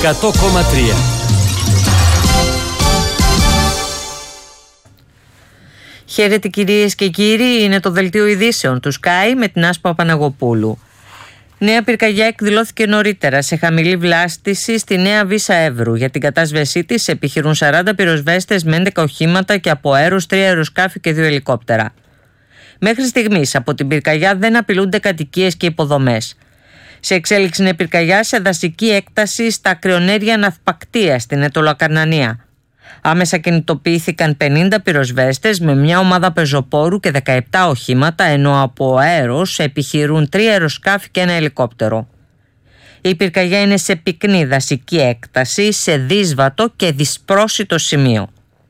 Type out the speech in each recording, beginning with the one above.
100,3. Χαίρετε κυρίες και κύριοι, είναι το δελτίο ειδήσεων του Sky με την Άσπα Παναγοπούλου. Νέα πυρκαγιά εκδηλώθηκε νωρίτερα σε χαμηλή βλάστηση στη Νέα Βύσσα Εύρου. Για την κατάσβεσή της επιχειρούν 40 πυροσβέστες με 11 οχήματα και από αέρος 3 αεροσκάφη και 2 ελικόπτερα. Μέχρι στιγμής από την πυρκαγιά δεν απειλούνται κατοικίες και υποδομές. Σε εξέλιξη είναι πυρκαγιά σε δασική έκταση στα ακραιονέρια Ναυπακτία στην Αιτωλοκαρνανία. Άμεσα κινητοποιήθηκαν 50 πυροσβέστες με μια ομάδα πεζοπόρου και 17 οχήματα, ενώ από αέρος επιχειρούν 3 αεροσκάφη και 1 ελικόπτερο. Η πυρκαγιά είναι σε πυκνή δασική έκταση, σε δύσβατο και δυσπρόσιτο σημείο.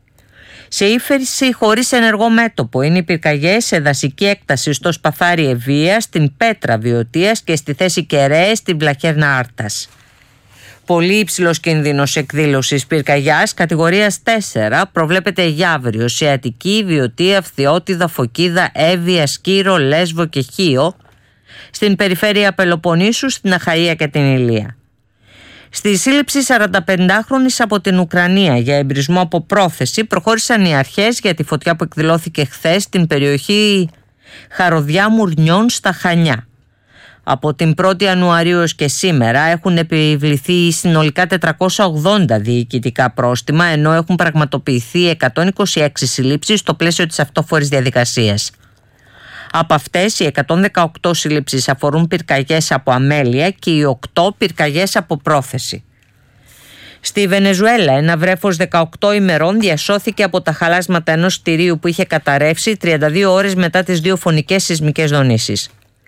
Σε ύφεση χωρίς ενεργό μέτωπο είναι οι πυρκαγιές σε δασική έκταση στο Σπαθάρι Ευβοίας, στην Πέτρα Βιωτίας και στη θέση Κεραίες στην Βλαχέρνα Άρτας. Πολύ υψηλός κίνδυνος εκδήλωσης πυρκαγιάς κατηγορίας 4 προβλέπεται για αύριο σε Αττική, Βιωτία, Φθιώτιδα, Φωκίδα, Εύβοια, Σκύρο, Λέσβο και Χίο, στην περιφέρεια Πελοποννήσου, στην Αχαΐα και την Ηλία. Στη σύλληψη 45χρονης από την Ουκρανία για εμπρισμό από πρόθεση προχώρησαν οι αρχές για τη φωτιά που εκδηλώθηκε χθες στην περιοχή Χαροδιά Μουρνιών στα Χανιά. Από την 1η Ιανουαρίου έως και σήμερα έχουν επιβληθεί συνολικά 480 διοικητικά πρόστιμα, ενώ έχουν πραγματοποιηθεί 126 συλλήψεις στο πλαίσιο της αυτόφορης διαδικασίας. Από αυτές οι 118 συλλήψεις αφορούν πυρκαγιές από αμέλεια και οι 8 πυρκαγιές από πρόθεση. Στη Βενεζουέλα ένα βρέφος 18 ημερών διασώθηκε από τα χαλάσματα ενός κτηρίου που είχε καταρρεύσει 32 ώρες μετά τις 2 φωνικές σεισμικές δονήσεις.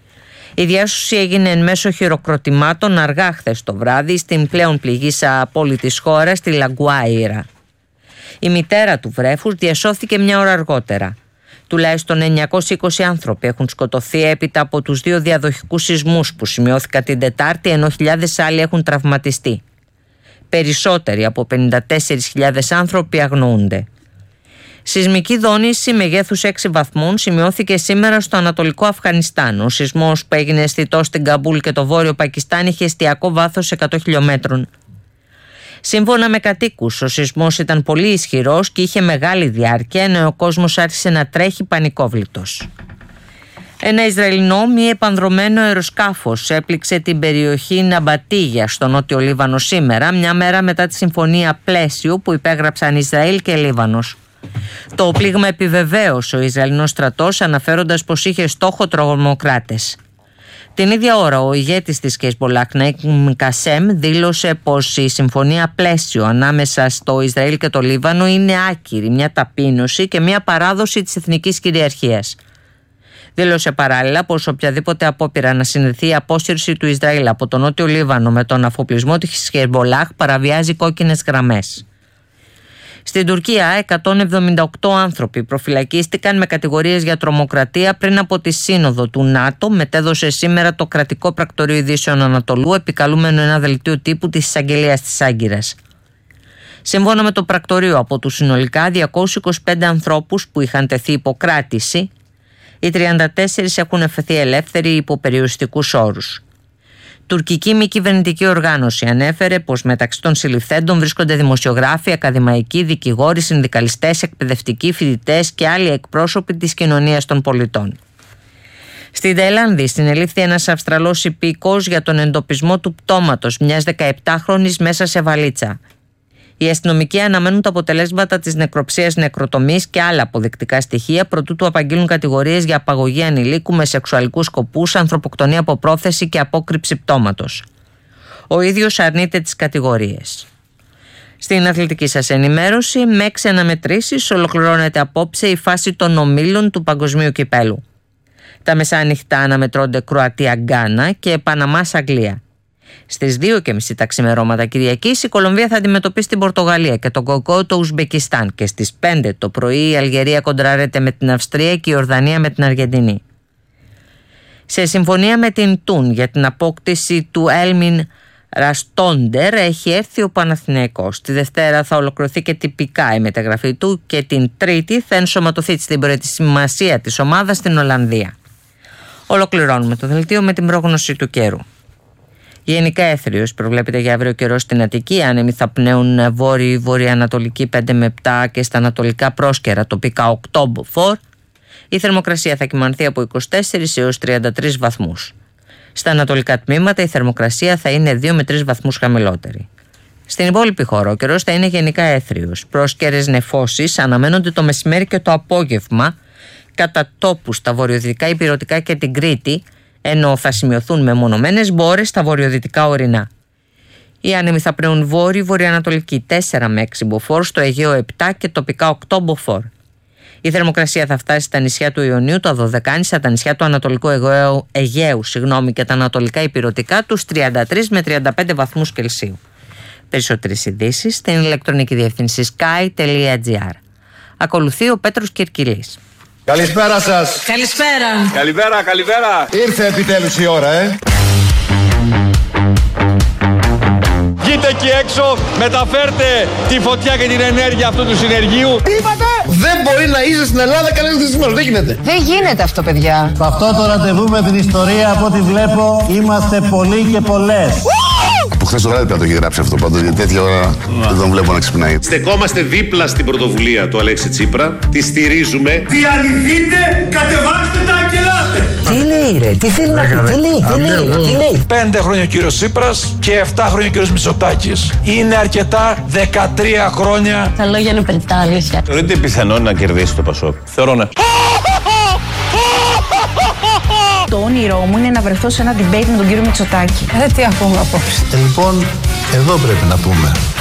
Η διάσωση έγινε εν μέσω χειροκροτημάτων αργά χθες το βράδυ στην πλέον πληγήσα πόλη της χώρας, τη Λαγκουάιρα. Η μητέρα του βρέφους διασώθηκε μια ώρα αργότερα. Τουλάχιστον 920 άνθρωποι έχουν σκοτωθεί έπειτα από τους 2 διαδοχικούς σεισμούς που σημειώθηκαν την Τετάρτη, ενώ χιλιάδες άλλοι έχουν τραυματιστεί. Περισσότεροι από 54.000 άνθρωποι αγνοούνται. Σεισμική δόνηση μεγέθους 6 βαθμών σημειώθηκε σήμερα στο Ανατολικό Αφγανιστάν. Ο σεισμός που έγινε αισθητός στην Καμπούλ και το βόρειο Πακιστάν είχε εστιακό βάθος 100 χιλιόμετρων. Σύμφωνα με κατοίκους, ο σεισμός ήταν πολύ ισχυρός και είχε μεγάλη διάρκεια, ενώ ο κόσμος άρχισε να τρέχει πανικόβλητος. Ένα Ισραηλινό μη επανδρωμένο αεροσκάφος έπληξε την περιοχή Ναμπατίγια στο νότιο Λίβανο σήμερα, μια μέρα μετά τη συμφωνία πλαίσιο που υπέγραψαν Ισραήλ και Λίβανος. Το πλήγμα επιβεβαίωσε ο Ισραηλινός στρατός, αναφέροντας πως είχε στόχο τρομοκράτες. Την ίδια ώρα ο ηγέτης της Χεσμπολάχ, Ναΐμ Κασέμ, δήλωσε πως η συμφωνία πλαίσιο ανάμεσα στο Ισραήλ και το Λίβανο είναι άκυρη, μια ταπείνωση και μια παράδοση της εθνικής κυριαρχίας. Δήλωσε παράλληλα πως οποιαδήποτε απόπειρα να συνδεθεί η απόσυρση του Ισραήλ από τον νότιο Λίβανο με τον αφοπλισμό της Χεσμπολάχ παραβιάζει κόκκινες γραμμές. Στην Τουρκία 178 άνθρωποι προφυλακίστηκαν με κατηγορίες για τρομοκρατία πριν από τη σύνοδο του ΝΑΤΟ, μετέδωσε σήμερα το κρατικό πρακτορείο ειδήσεων Ανατολού, επικαλούμενο ένα δελτίο τύπου της εισαγγελίας της Άγκυρας. Σύμφωνα με το πρακτορείο, από τους συνολικά 225 ανθρώπους που είχαν τεθεί υποκράτηση, οι 34 έχουν εφεθεί ελεύθεροι υπό περιοριστικούς όρους. Τουρκική μη κυβερνητική οργάνωση ανέφερε πως μεταξύ των συλληφθέντων βρίσκονται δημοσιογράφοι, ακαδημαϊκοί, δικηγόροι, συνδικαλιστές, εκπαιδευτικοί, φοιτητές και άλλοι εκπρόσωποι της κοινωνίας των πολιτών. Στην Ταϊλάνδη συνελήφθη ένας Αυστραλός υπήκοος για τον εντοπισμό του πτώματος μιας 17χρονης μέσα σε βαλίτσα. Οι αστυνομικοί αναμένουν τα αποτελέσματα της νεκροψίας νεκροτομής και άλλα αποδεικτικά στοιχεία προτού του απαγγείλουν κατηγορίες για απαγωγή ανηλίκου με σεξουαλικούς σκοπούς, ανθρωποκτονία από πρόθεση και απόκρυψη πτώματος. Ο ίδιος αρνείται τις κατηγορίες. Στην αθλητική σας ενημέρωση, με 6 αναμετρήσεις ολοκληρώνεται απόψε η φάση των ομίλων του Παγκοσμίου Κυπέλου. Τα μεσάνυχτα αναμετρώνται Κροατία-Γκάνα και Παναμάς-Αγγλία. Στις 2:30 τα ξημερώματα Κυριακής η Κολομβία θα αντιμετωπίσει την Πορτογαλία και τον Κοκό το Ουσμπεκιστάν, και στις 5 το πρωί η Αλγερία κοντράρεται με την Αυστρία και η Ορδανία με την Αργεντινή. Σε συμφωνία με την Τουν για την απόκτηση του Έλμιν Ραστόντερ έχει έρθει ο Παναθηναϊκός. Τη Δευτέρα θα ολοκληρωθεί και τυπικά η μεταγραφή του και την Τρίτη θα ενσωματωθεί στην προετοιμασία της ομάδας στην Ολλανδία. Ολοκληρώνουμε το δελτίο με την πρόγνωση του καιρού. Γενικά έθριος προβλέπεται για αύριο καιρό στην Αττική. Άνεμοι θα πνέουν βόρειο-βορειοανατολική 5 με 7 και στα ανατολικά πρόσκαιρα τοπικά 8 μποφόρ. Η θερμοκρασία θα κυμανθεί από 24 έως 33 βαθμούς. Στα ανατολικά τμήματα η θερμοκρασία θα είναι 2 με 3 βαθμούς χαμηλότερη. Στην υπόλοιπη χώρα ο καιρός θα είναι γενικά έθριος. Πρόσκαιρες νεφώσεις αναμένονται το μεσημέρι και το απόγευμα κατά τόπου στα βορειοδυτικά ηπειρωτικά και την Κρήτη, ενώ θα σημειωθούν μεμονωμένες μπόρες στα βορειοδυτικά ορεινά. Οι άνεμοι θα πνέουν βόρειο-βορειοανατολική 4 με 6 μποφόρ, στο Αιγαίο 7 και τοπικά 8 μποφόρ. Η θερμοκρασία θα φτάσει στα νησιά του Ιωνίου, τα Δωδεκάνησα, τα νησιά του Ανατολικού Αιγαίου και τα ανατολικά ηπειρωτικά τους 33 με 35 βαθμούς Κελσίου. Περισσότερες ειδήσεις στην ηλεκτρονική διεύθυνση sky.gr. Ακολουθεί ο Πέτρος Κυρκυλής. Καλησπέρα σας. Καλησπέρα. Καλησπέρα. Ήρθε επιτέλους η ώρα, Βγείτε εκεί έξω, μεταφέρτε τη φωτιά και την ενέργεια αυτού του συνεργείου. Τι είπατε? Δεν μπορεί να είσαι στην Ελλάδα κανένας δυσμός, δεν γίνεται. Δεν γίνεται αυτό, παιδιά. Σε αυτό το ραντεβού με την ιστορία, από ό,τι βλέπω, είμαστε πολλοί και πολλές. Από χθες το βράδυ πρέπει να το έχει γράψει αυτό πάντως, γιατί τέτοια ώρα δεν τον βλέπω να ξυπνάει. Στεκόμαστε δίπλα στην πρωτοβουλία του Αλέξη Τσίπρα, τη στηρίζουμε. Διαλυθείτε, κατεβάστε τα και ελάτε. Τι λέει ρε, τι θέλει να πει, τι λέει. 5 χρόνια ο κύριος Τσίπρας και 7 χρόνια ο κύριος Μητσοτάκης. Είναι αρκετά, 13 χρόνια. Τα λόγια είναι περιττά, αλήθεια. Θεωρείτε πιθανό να κερδίσει το Πασόκ? Θεωρώ ναι. Το όνειρό μου είναι να βρεθώ σε ένα debate με τον κύριο Μητσοτάκη. Τι ακούμε απόψε. Λοιπόν, εδώ πρέπει να πούμε.